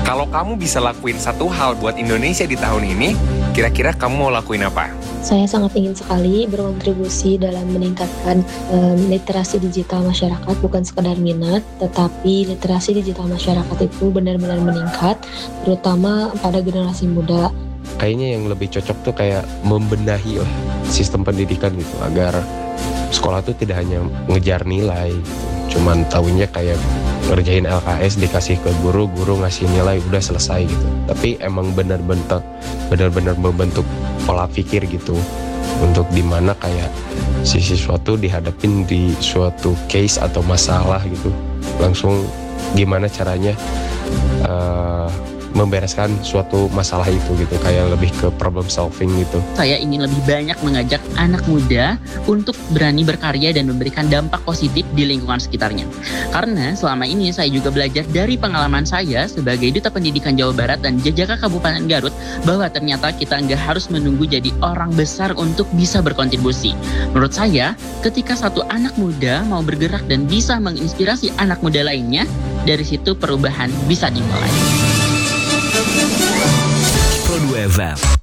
Kalau kamu bisa lakuin satu hal buat Indonesia di tahun ini, kira-kira kamu mau lakuin apa? Saya sangat ingin sekali berkontribusi dalam meningkatkan literasi digital masyarakat, bukan sekedar minat, tetapi literasi digital masyarakat itu benar-benar meningkat, terutama pada generasi muda. Kayaknya yang lebih cocok tuh kayak membenahi lah sistem pendidikan gitu, agar sekolah tuh tidak hanya ngejar nilai gitu. Cuman tahunya kayak ngerjain LKS dikasih ke guru ngasih nilai udah selesai gitu. Tapi emang benar-benar membentuk pola pikir gitu, untuk dimana kayak si siswa tuh dihadapin di suatu case atau masalah gitu, langsung gimana caranya membereskan suatu masalah itu gitu, kayak lebih ke problem solving gitu. Saya ingin lebih banyak mengajak anak muda untuk berani berkarya dan memberikan dampak positif di lingkungan sekitarnya. Karena selama ini saya juga belajar dari pengalaman saya sebagai Duta Pendidikan Jawa Barat dan Jajaka Kabupaten Garut, bahwa ternyata kita nggak harus menunggu jadi orang besar untuk bisa berkontribusi. Menurut saya, ketika satu anak muda mau bergerak dan bisa menginspirasi anak muda lainnya, dari situ perubahan bisa dimulai. Pro 2 FM.